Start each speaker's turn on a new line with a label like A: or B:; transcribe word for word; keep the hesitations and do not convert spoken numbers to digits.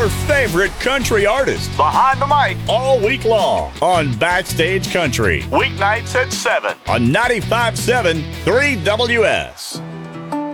A: favorite country artists
B: Behind the mic
A: all week long on Backstage Country
B: weeknights at seven
A: on ninety-five point seven three W S.